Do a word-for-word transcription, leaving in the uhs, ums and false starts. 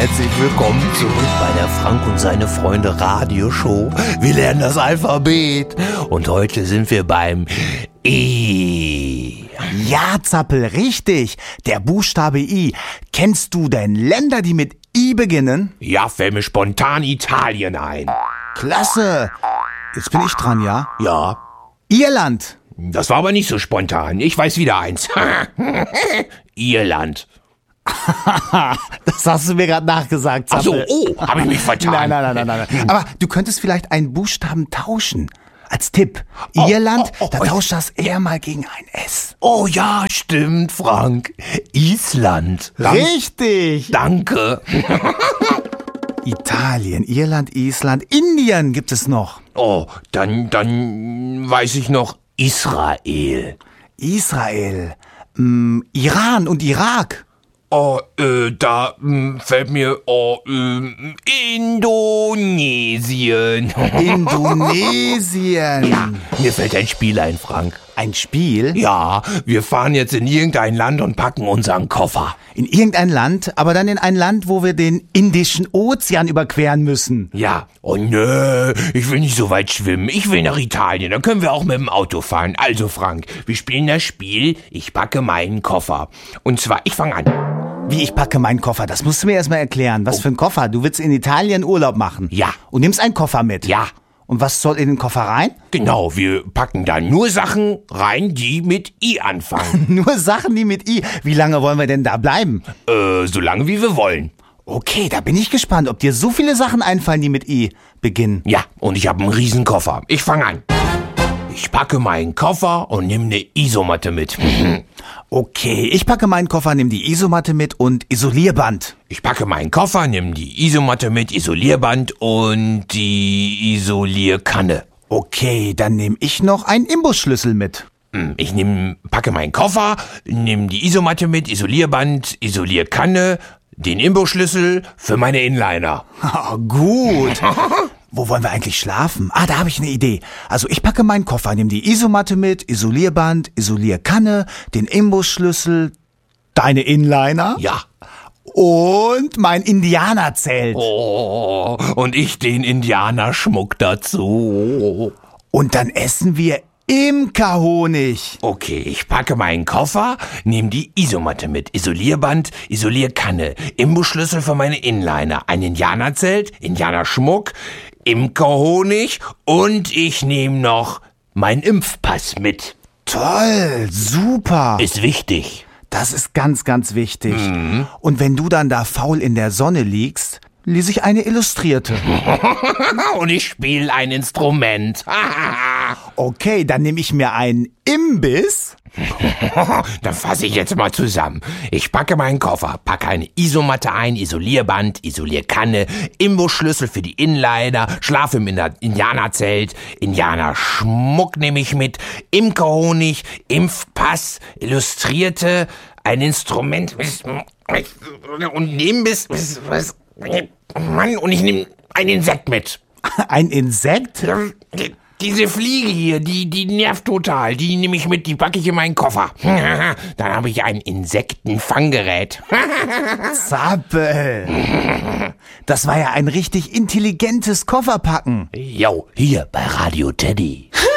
herzlich willkommen zurück bei der Frank und seine Freunde Radioshow. Wir lernen das Alphabet und heute sind wir beim I. Ja, Zappel, richtig. Der Buchstabe I. Kennst du denn Länder, die mit I beginnen? Ja, fällt mir spontan Italien ein. Klasse. Jetzt bin ich dran, ja? Ja. Irland. Das war aber nicht so spontan. Ich weiß wieder eins. Irland. Das hast du mir gerade nachgesagt, Zappel. Ach so, oh, habe ich mich vertan. Nein, nein, nein, nein, nein. Aber du könntest vielleicht einen Buchstaben tauschen. Als Tipp. Oh, Irland, oh, oh, da oh. tauscht das eher mal gegen ein S. Oh ja, stimmt, Frank. Island. Dank- Richtig. Danke. Italien, Irland, Island, Indien gibt es noch. Oh, dann, dann weiß ich noch Israel. Israel, mm, Iran und Irak. Oh, äh, da mh, fällt mir, oh, ähm, Indonesien. Indonesien. Ja, mir fällt ein Spiel ein, Frank. Ein Spiel? Ja, wir fahren jetzt in irgendein Land und packen unseren Koffer. In irgendein Land, aber dann in ein Land, wo wir den Indischen Ozean überqueren müssen. Ja, oh nö, ich will nicht so weit schwimmen. Ich will nach Italien, dann können wir auch mit dem Auto fahren. Also Frank, wir spielen das Spiel, ich packe meinen Koffer. Und zwar, ich fange an. Wie, ich packe meinen Koffer? Das musst du mir erstmal erklären. Was für ein Koffer? Du willst in Italien Urlaub machen? Ja. Und nimmst einen Koffer mit? Ja. Und was soll in den Koffer rein? Genau, wir packen da nur Sachen rein, die mit I anfangen. Nur Sachen, die mit I. Wie lange wollen wir denn da bleiben? äh, so lange wie wir wollen. Okay, da bin ich gespannt, ob dir so viele Sachen einfallen, die mit I beginnen. Ja, und ich habe einen riesen Koffer. Ich fange an. Ich packe meinen Koffer und nehme eine Isomatte mit. Okay, ich packe meinen Koffer, nehme die Isomatte mit und Isolierband. Ich packe meinen Koffer, nehme die Isomatte mit, Isolierband und die Isolierkanne. Okay, dann nehme ich noch einen Imbusschlüssel mit. Ich nehm, packe meinen Koffer, nehme die Isomatte mit, Isolierband, Isolierkanne, den Imbusschlüssel für meine Inliner. Oh, gut. Wo wollen wir eigentlich schlafen? Ah, da habe ich eine Idee. Also ich packe meinen Koffer, nehme die Isomatte mit, Isolierband, Isolierkanne, den Imbusschlüssel, deine Inliner Ja. und mein Indianerzelt. Oh, und ich den Indianerschmuck dazu. Und dann essen wir Imkerhonig. Okay, ich packe meinen Koffer, nehme die Isomatte mit, Isolierband, Isolierkanne, Imbusschlüssel für meine Inliner, ein Indianerzelt, Indianerschmuck, Imkerhonig und ich nehme noch meinen Impfpass mit. Toll, super. Ist wichtig. Das ist ganz, ganz wichtig. Mhm. Und wenn du dann da faul in der Sonne liegst, lese ich eine Illustrierte. Und ich spiele ein Instrument. Okay, dann nehme ich mir einen Imbiss. Dann fasse ich jetzt mal zusammen. Ich packe meinen Koffer, packe eine Isomatte ein, Isolierband, Isolierkanne, Imbusschlüssel für die Inliner, schlafe im Indianerzelt, Indianerschmuck nehme ich mit, Imkerhonig, Impfpass, Illustrierte, ein Instrument und Nebenbiss, was, Mann, und ich nehme ein Insekt mit. Ein Insekt? Diese Fliege hier, die, die nervt total. Die nehme ich mit, die packe ich in meinen Koffer. Dann habe ich ein Insektenfanggerät. Zappel. Das war ja ein richtig intelligentes Kofferpacken. Jo, hier bei Radio Teddy.